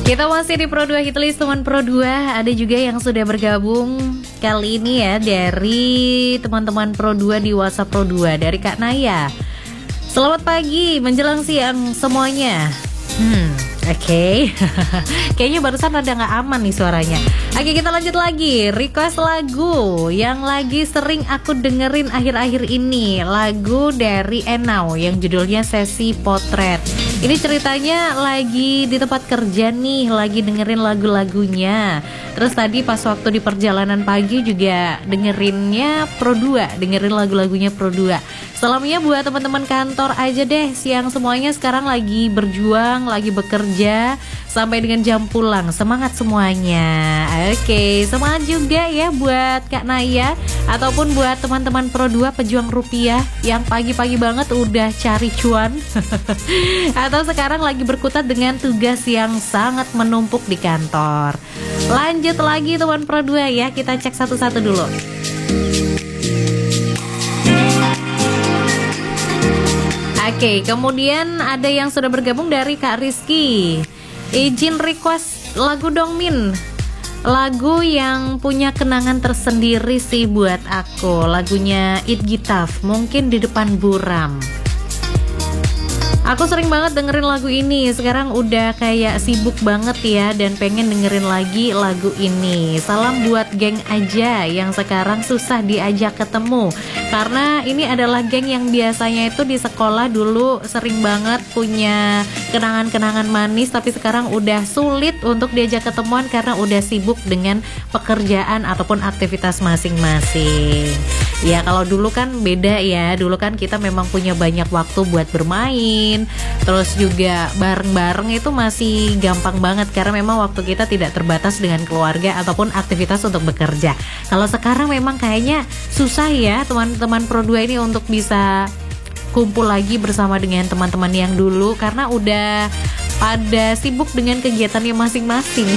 Kita masih di Pro 2 Hitlist teman Pro 2. Ada juga yang sudah bergabung kali ini ya dari teman-teman Pro 2 di WhatsApp Pro 2 dari Kak Naya. Selamat pagi menjelang siang semuanya. Oke. Kayaknya barusan rada gak aman nih suaranya. Oke, kita lanjut lagi. Request lagu yang lagi sering aku dengerin akhir-akhir ini, lagu dari Enau yang judulnya Sesi Potret. Ini ceritanya lagi di tempat kerja nih, lagi dengerin lagu-lagunya. Terus tadi pas waktu di perjalanan pagi juga dengerinnya Pro 2, dengerin lagu-lagunya Pro 2. Salamnya buat teman-teman kantor aja deh, siang semuanya sekarang lagi berjuang, lagi bekerja sampai dengan jam pulang. Semangat semuanya. Oke, semangat juga ya buat Kak Naya ataupun buat teman-teman Pro 2 pejuang rupiah yang pagi-pagi banget udah cari cuan atau sekarang lagi berkutat dengan tugas yang sangat menumpuk di kantor. Lanjut lagi teman Pro 2 ya, kita cek satu-satu dulu. Oke, kemudian ada yang sudah bergabung dari Kak Rizky. Izin request lagu dong Min. Lagu yang punya kenangan tersendiri sih buat aku. Lagunya It Gitaf, mungkin di depan buram. Aku sering banget dengerin lagu ini. Sekarang udah kayak sibuk banget ya, dan pengen dengerin lagi lagu ini. Salam buat geng aja yang sekarang susah diajak ketemu. Karena ini adalah geng yang biasanya itu di sekolah dulu sering banget punya kenangan-kenangan manis, tapi sekarang udah sulit untuk diajak ketemuan karena udah sibuk dengan pekerjaan ataupun aktivitas masing-masing. Ya kalau dulu kan beda ya. Dulu kan kita memang punya banyak waktu buat bermain, terus juga bareng-bareng itu masih gampang banget karena memang waktu kita tidak terbatas dengan keluarga ataupun aktivitas untuk bekerja. Kalau sekarang memang kayaknya susah ya teman-teman Pro 2 ini untuk bisa kumpul lagi bersama dengan teman-teman yang dulu karena udah pada sibuk dengan kegiatannya masing-masing.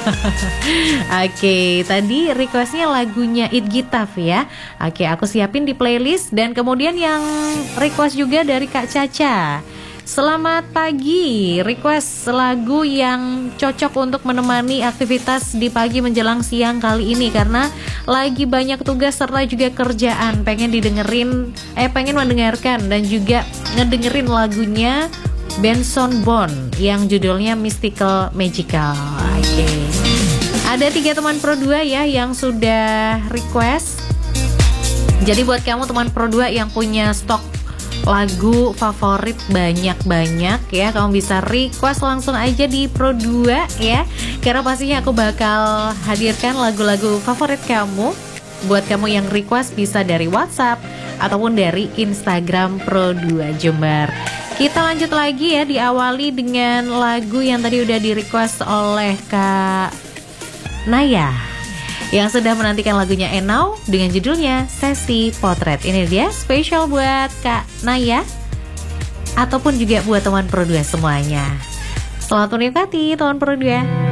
Oke, tadi requestnya lagunya It Gitaf ya. Oke, aku siapin di playlist. Dan kemudian yang request juga dari Kak Caca. Selamat pagi, request lagu yang cocok untuk menemani aktivitas di pagi menjelang siang kali ini karena lagi banyak tugas serta juga kerjaan. Pengen mendengarkan dan juga ngedengerin lagunya Benson Boone yang judulnya Mystical Magical. Oke. Ada 3 teman Pro 2 ya yang sudah request. Jadi buat kamu teman Pro 2 yang punya stok lagu favorit banyak-banyak ya, kamu bisa request langsung aja di Pro 2 ya. Karena pastinya aku bakal hadirkan lagu-lagu favorit kamu. Buat kamu yang request bisa dari WhatsApp ataupun dari Instagram Pro 2 Jember. Kita lanjut lagi ya, diawali dengan lagu yang tadi udah di request oleh Kak Naya yang sudah menantikan lagunya Enau dengan judulnya Sesi Potret. Ini dia spesial buat Kak Naya ataupun juga buat teman Pro 2 semuanya. Selamat menikmati teman Pro 2.